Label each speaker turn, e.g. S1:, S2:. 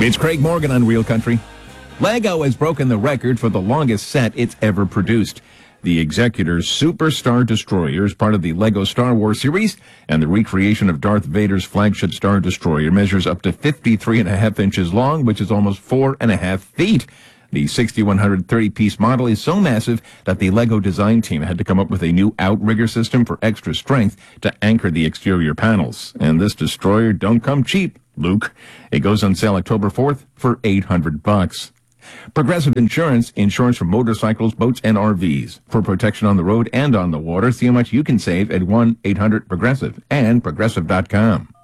S1: It's Craig Morgan on Real Country. Lego has broken the record for the longest set it's ever produced. The Executor's Super Star Destroyer is part of the Lego Star Wars series, and the recreation of Darth Vader's flagship Star Destroyer measures up to 53.5 inches long, which is almost 4.5 feet. The 6,130-piece model is so massive that the Lego design team had to come up with a new outrigger system for extra strength to anchor the exterior panels. And this destroyer don't come cheap, Luke. It goes on sale October 4th for $800. Progressive Insurance for motorcycles, boats, and RVs. For protection on the road and on the water, see how much you can save at 1-800-PROGRESSIVE and Progressive.com.